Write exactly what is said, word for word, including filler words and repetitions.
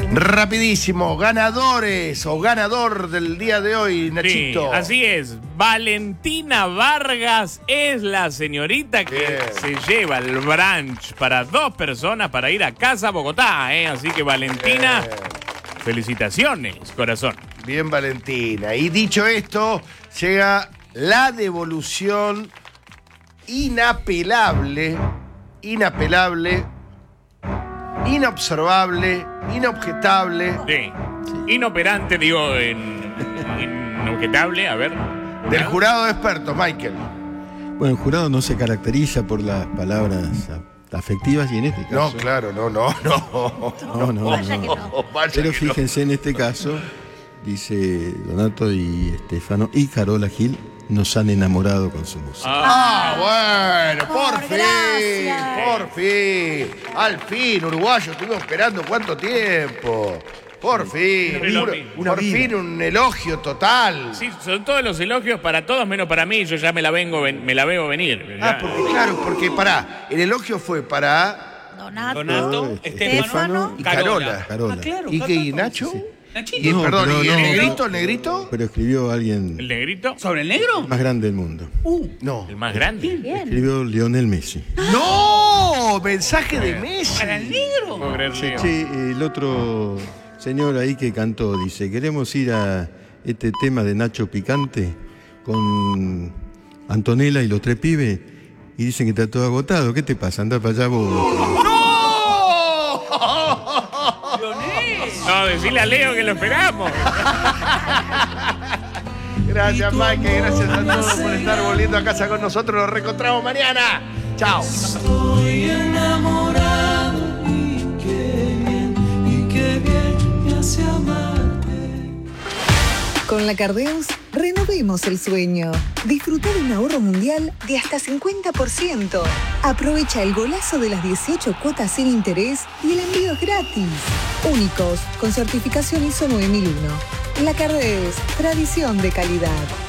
Rapidísimo, ganadores o ganador del día de hoy, Nachito. Sí, así es. Valentina Vargas es la señorita que Bien. se lleva el brunch para dos personas para ir a casa a Bogotá, ¿eh? Así que Valentina, Bien. felicitaciones, corazón. Bien, Valentina. Y dicho esto, llega la devolución inapelable, inapelable, inobservable, inobjetable Sí. Inoperante, digo, en, inobjetable, a ver. del jurado de expertos, Michael. Bueno, el jurado no se caracteriza por las palabras afectivas y en este No, caso... claro, no, no, no. No, no, Vaya no. que no. Vaya Pero que no. fíjense, en este caso, dice Donato y Estefano y Carola Gil nos han enamorado con su música. Ah, bueno, por Amor, fin, gracias. por fin. Al fin, uruguayo, estuvimos esperando cuánto tiempo. Por fin, Una por, vida. por fin un elogio total. Sí, son todos los elogios para todos menos para mí. Yo ya me la vengo, ven- me la veo venir. Ah, Ya. porque claro, porque pará, el elogio fue para Donato, Donato, Estefano y Carola. Carola. Ah, claro, ¿Y claro, qué, y claro. Nacho? Nachito. Y No, perdón, pero ¿y el no, negrito, pero- el negrito? Pero escribió ¿El alguien negrito? ¿Sobre el negro? más grande del mundo. Uh, No. ¿El más grande? bien. Escribió Lionel Messi. ¡No! Mensaje de Messi. ¿para el negro? Puedo creerle. Che, el otro señor ahí que cantó dice, queremos ir a este tema de Nacho Picante con Antonella y los tres pibes y dicen que está todo agotado. ¿Qué te pasa? Anda para allá vos. No, decirle a Leo que lo esperamos. Gracias, Mike. Gracias a todos por estar volviendo a casa con nosotros. Nos reencontramos mañana. Chao. Estoy enamorado y qué bien, y qué bien me hace amarte. Con la Cardeus, renovemos el sueño. Disfruta de un ahorro mundial de hasta cincuenta por ciento. Aprovecha el golazo de las dieciocho cuotas sin interés y el envío es gratis. Únicos, con certificación I S O nueve mil uno. La Cardeus, tradición de calidad.